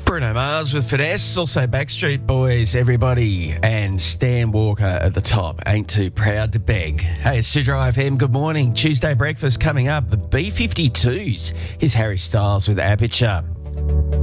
Bruno Mars with Finesse, also Backstreet Boys, everybody, and Stan Walker at the top. Ain't too proud to beg. Hey, it's 2Drive FM. Good morning. Tuesday breakfast coming up. The B-52s. Here's Harry Styles with Aperture.